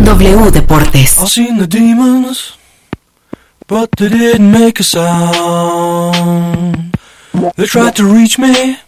W Deportes. I've seen the demons, but they didn't make a sound. They tried to reach me,